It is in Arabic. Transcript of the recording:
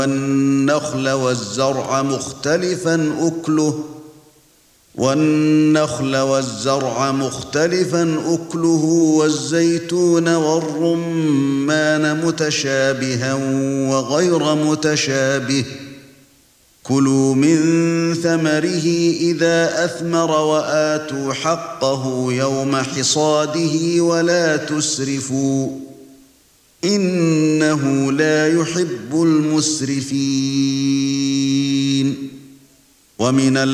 والنخل والزرع مختلفا أكله والزيتون والرمان متشابها وغير متشابه كلوا من ثمره إذا أثمر وآتوا حقه يوم حصاده ولا تسرفوا إنه لا يحب المسرفين. ومن